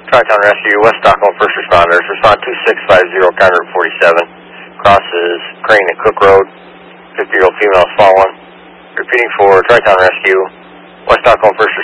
Tri-Town Rescue, West Stockholm First Responders, respond 2650 County Route 47. Crosses Crane and Cook Road. 50-year-old female is fallen. Repeating for Tri-Town Rescue, West Stockholm First